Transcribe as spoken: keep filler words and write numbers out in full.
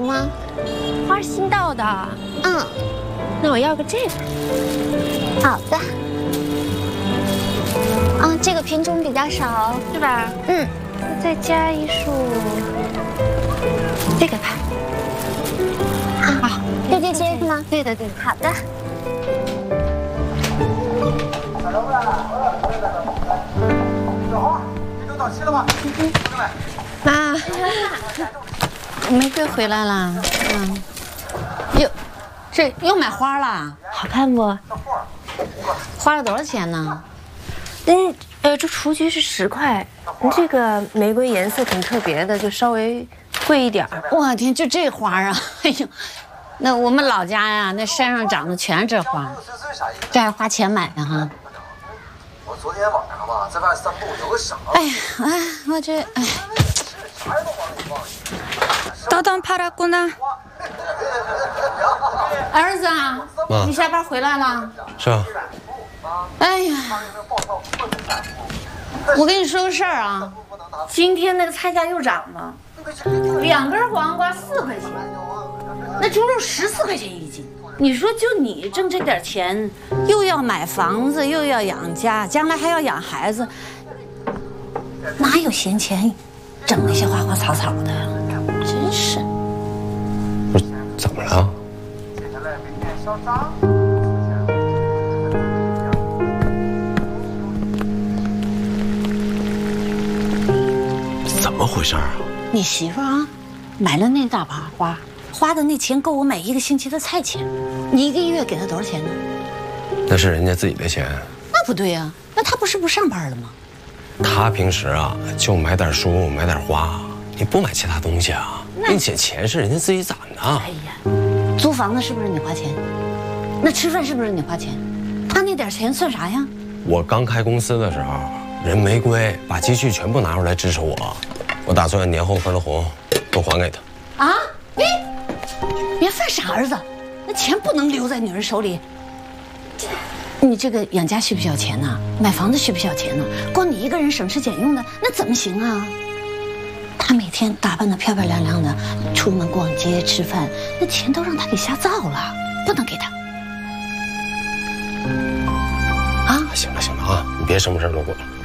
吗？ 花是新到的。 嗯， 那我要个这个。 好的。啊，这个品种比较少， 是吧？ 嗯， 再加一束这个吧。 好，就这些是吗？ 对的，对的。 好的。 小花，你都到齐了吗？ 妈，玫瑰回来了。嗯，又，这又买花了，好看不？花了多少钱呢？ 嗯，呃，这雏菊是十块，这个玫瑰颜色挺特别的，就稍微贵一点儿。 我天，就这花啊！哎呦，那我们老家呀，那山上长的全是这花，这还花钱买的哈。 我昨天晚上吧，在外散步，有个傻子。 哎呀，哎，我这哎。 떠던팔았구나。 儿子啊，你下班回来了？ 是啊。 哎呀，我跟你说个事儿啊，今天那个菜价又涨了，两根黄瓜四块钱，那猪肉十四块钱一斤。你说就你挣这点钱，又要买房子，又要养家，将来还要养孩子，哪有闲钱整那些花花草草的？真是。 不是怎么了？怎么回事啊？ 你媳妇啊，买了那大把花，花的那钱够我买一个星期的菜钱。你一个月给她多少钱呢？ 那是人家自己的钱。 那不对呀，那她不是不上班了吗？ 他平时啊就买点书，买点花，你不买其他东西啊？并且钱是人家自己攒的。 哎呀，租房子是不是你花钱？那吃饭是不是你花钱？他那点钱算啥呀？ 我刚开公司的时候，人玫瑰把积蓄全部拿出来支持我，我打算年后分了红都还给他。 啊，你别犯傻儿子，那钱不能留在女人手里。你这个养家需不需要钱呢？买房子需不需要钱呢？光你一个人省吃俭用的，那怎么行啊？他每天打扮得漂漂亮亮的，出门逛街吃饭，那钱都让他给瞎造了，不能给他。啊， 行了行了啊，你别什么事都管。